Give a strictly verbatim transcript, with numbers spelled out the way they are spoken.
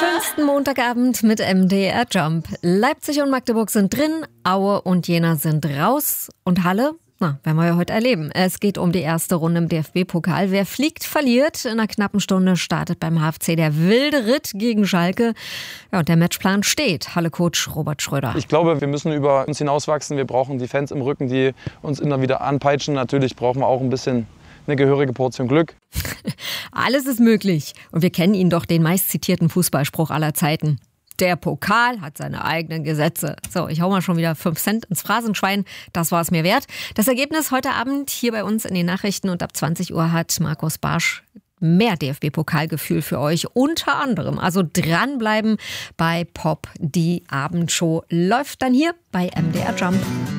schönsten Montagabend mit M D R Jump. Leipzig und Magdeburg sind drin, Aue und Jena sind raus. Und Halle? Na, werden wir ja heute erleben. Es geht um die erste Runde im D F B-Pokal. Wer fliegt, verliert. In einer knappen Stunde startet beim H F C der wilde Ritt gegen Schalke. Ja, und der Matchplan steht. Halle-Coach Robert Schröder. Ich glaube, wir müssen über uns hinauswachsen. Wir brauchen die Fans im Rücken, die uns immer wieder anpeitschen. Natürlich brauchen wir auch ein bisschen eine gehörige Portion Glück. Alles ist möglich. Und wir kennen ihn doch, den meistzitierten Fußballspruch aller Zeiten. Der Pokal hat seine eigenen Gesetze. So, ich hau mal schon wieder fünf Cent ins Phrasenschwein. Das war es mir wert. Das Ergebnis heute Abend hier bei uns in den Nachrichten und ab zwanzig Uhr hat Markus Barsch mehr D F B-Pokalgefühl für euch. Unter anderem, also dranbleiben bei Pop. Die Abendshow läuft dann hier bei M D R Jump.